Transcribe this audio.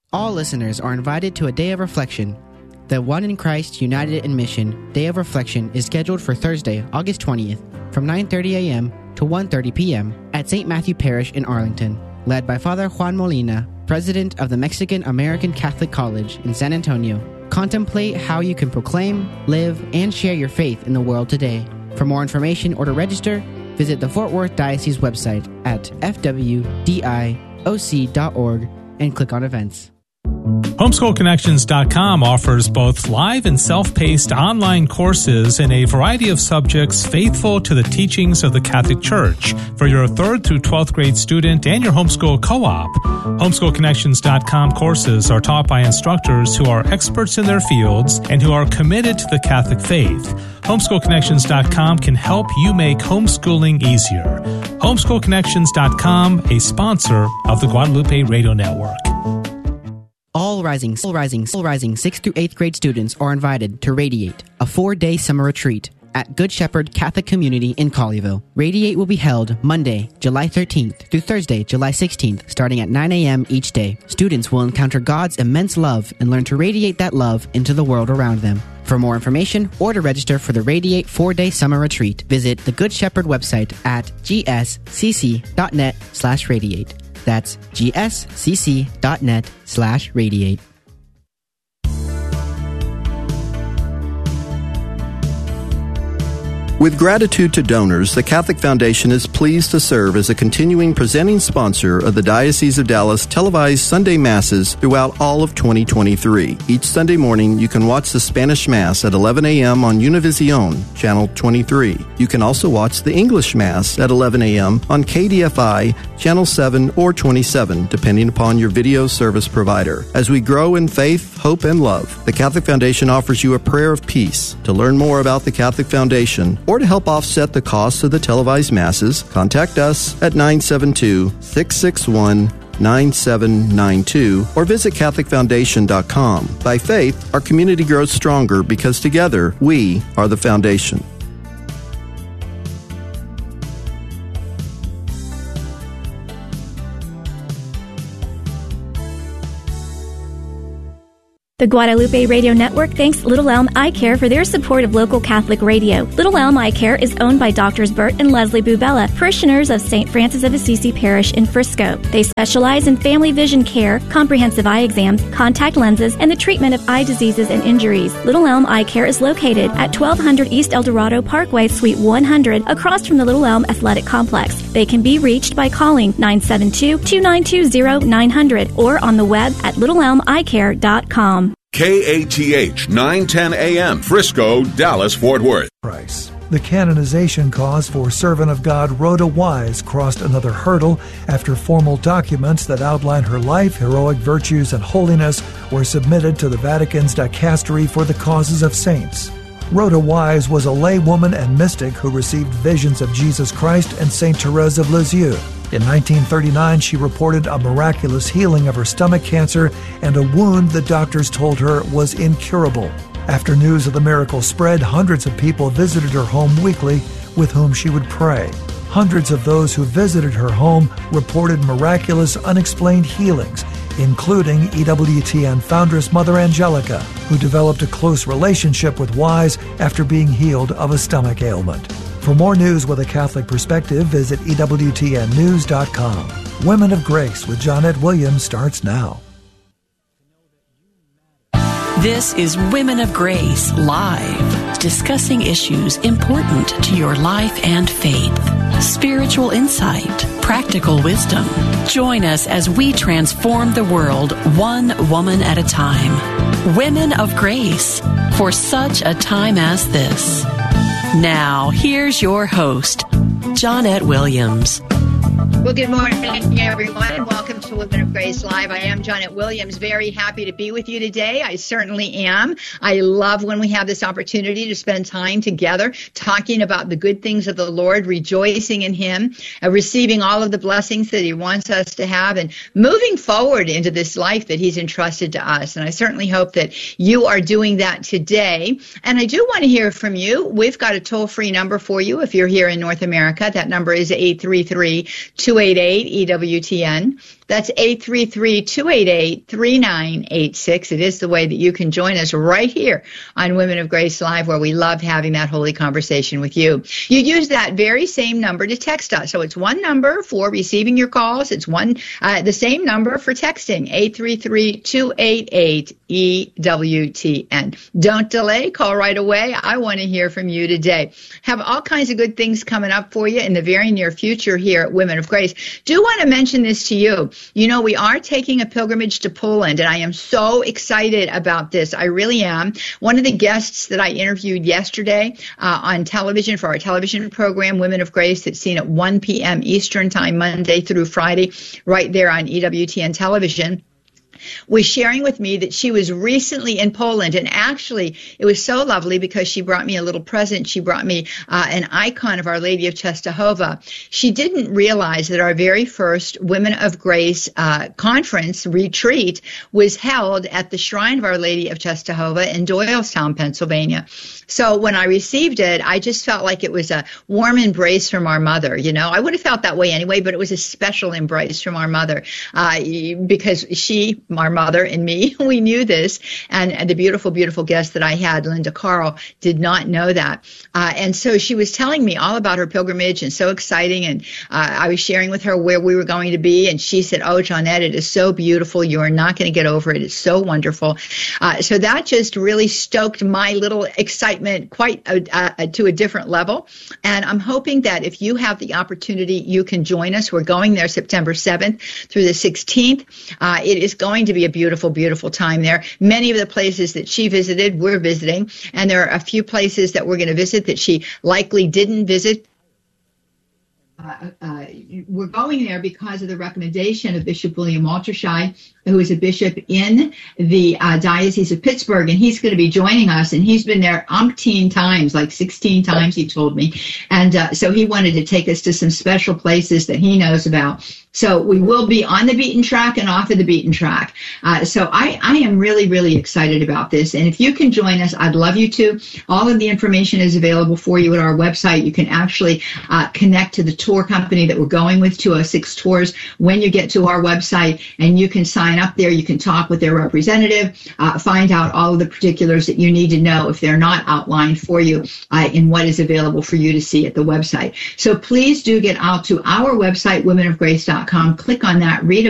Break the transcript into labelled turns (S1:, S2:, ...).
S1: All listeners are invited to a day of reflection. The One in Christ United in Mission Day of Reflection is scheduled for Thursday, August 20th from 9:30 a.m. to 1:30 p.m. at St. Matthew Parish in Arlington, led by Father Juan Molina, President of the Mexican American Catholic College in San Antonio. Contemplate how you can proclaim, live, and share your faith in the world today. For more information or to register, visit the Fort Worth Diocese website at fwdioc.org and click on events.
S2: HomeschoolConnections.com offers both live and self-paced online courses in a variety of subjects faithful to the teachings of the Catholic Church for your 3rd through 12th grade student and your homeschool co-op. HomeschoolConnections.com courses are taught by instructors who are experts in their fields and who are committed to the Catholic faith. HomeschoolConnections.com can help you make homeschooling easier. HomeschoolConnections.com, a sponsor of the Guadalupe Radio Network.
S1: All rising 6th through 8th grade students are invited to Radiate, a 4-day summer retreat at Good Shepherd Catholic Community in Colleyville. Radiate will be held Monday, July 13th through Thursday, July 16th, starting at 9 a.m. each day. Students will encounter God's immense love and learn to radiate that love into the world around them. For more information or to register for the Radiate 4-day summer retreat, visit the Good Shepherd website at gscc.net/radiate. That's gscc.net/radiate.
S3: With gratitude to donors, the Catholic Foundation is pleased to serve as a continuing presenting sponsor of the Diocese of Dallas televised Sunday Masses throughout all of 2023. Each Sunday morning, you can watch the Spanish Mass at 11 a.m. on Univision, Channel 23. You can also watch the English Mass at 11 a.m. on KDFI, Channel 7 or 27, depending upon your video service provider. As we grow in faith, hope, and love, the Catholic Foundation offers you a prayer of peace. To learn more about the Catholic Foundation, or to help offset the costs of the televised Masses, contact us at 972-661-9792 or visit CatholicFoundation.com. By faith, our community grows stronger because together we are the foundation.
S4: The Guadalupe Radio Network thanks Little Elm Eye Care for their support of local Catholic radio. Little Elm Eye Care is owned by Drs. Bert and Leslie Bubella, parishioners of St. Francis of Assisi Parish in Frisco. They specialize in family vision care, comprehensive eye exams, contact lenses, and the treatment of eye diseases and injuries. Little Elm Eye Care is located at 1200 East El Dorado Parkway, Suite 100, across from the Little Elm Athletic Complex. They can be reached by calling 972-292-0900 or on the web at littleelmeyecare.com.
S5: KATH 910 AM, Frisco, Dallas, Fort Worth.
S6: Price. The canonization cause for Servant of God Rhoda Wise crossed another hurdle after formal documents that outline her life, heroic virtues, and holiness were submitted to the Vatican's Dicastery for the Causes of Saints. Rhoda Wise was a laywoman and mystic who received visions of Jesus Christ and St. Therese of Lisieux. In 1939, she reported a miraculous healing of her stomach cancer and a wound the doctors told her was incurable. After news of the miracle spread, hundreds of people visited her home weekly with whom she would pray. Hundreds of those who visited her home reported miraculous, unexplained healings, including EWTN foundress Mother Angelica, who developed a close relationship with Wise after being healed of a stomach ailment. For more news with a Catholic perspective, visit EWTNnews.com. Women of Grace with Johnnette Williams starts now.
S7: This is Women of Grace Live, discussing issues important to your life and faith. Spiritual insight, practical wisdom. Join us as we transform the world one woman at a time. Women of Grace, for such a time as this. Now, here's your host, Johnnette Williams.
S8: Well, good morning, everyone, and welcome to Women of Grace Live. I am Johnnette Williams, very happy to be with you today. I certainly am. I love when we have this opportunity to spend time together talking about the good things of the Lord, rejoicing in Him, receiving all of the blessings that He wants us to have, and moving forward into this life that He's entrusted to us. And I certainly hope that you are doing that today. And I do want to hear from you. We've got a toll-free number for you if you're here in North America. That number is 833-288-EWTN. That's 833-288-3986. It is the way that you can join us right here on Women of Grace Live, where we love having that holy conversation with you. You use that very same number to text us. So it's one number for receiving your calls. It's the same number for texting, 833-288-EWTN. Don't delay. Call right away. I want to hear from you today. Have all kinds of good things coming up for you in the very near future here at Women of Grace. Do want to mention this to you. You know, we are taking a pilgrimage to Poland, and I am so excited about this. I really am. One of the guests that I interviewed yesterday on television for our television program, Women of Grace, that's seen at 1 p.m. Eastern Time, Monday through Friday, right there on EWTN television, was sharing with me that she was recently in Poland. And actually, it was so lovely because she brought me a little present. She brought me an icon of Our Lady of Czestochowa. She didn't realize that our very first Women of Grace conference retreat was held at the Shrine of Our Lady of Czestochowa in Doylestown, Pennsylvania. So when I received it, I just felt like it was a warm embrace from our mother. You know, I would have felt that way anyway, but it was a special embrace from our mother because she, our mother, and me, we knew this. And the beautiful, beautiful guest that I had, Linda Carl, did not know that. And so she was telling me all about her pilgrimage, and so exciting. And I was sharing with her where we were going to be. And she said, "Oh, Johnette, it is so beautiful. You are not going to get over it. It's so wonderful." So that just really stoked my little excitement quite to a different level. And I'm hoping that if you have the opportunity, you can join us. We're going there September 7th through the 16th. It is going to be a beautiful, beautiful time there. Many of the places that she visited, we're visiting. And there are a few places that we're going to visit that she likely didn't visit. We're going there because of the recommendation of Bishop William Walterscheid, who is a bishop in the Diocese of Pittsburgh, and he's going to be joining us, and he's been there umpteen times, like 16 times, he told me. And so he wanted to take us to some special places that he knows about. So we will be on the beaten track and off of the beaten track. So I am really, really excited about this. And if you can join us, I'd love you to. All of the information is available for you at our website. You can actually connect to the tour company that we're going with, 206 Tours, when you get to our website, and you can sign up there. You can talk with their representative, find out all of the particulars that you need to know if they're not outlined for you in what is available for you to see at the website. So please do get out to our website, womenofgrace.com. Click on that, read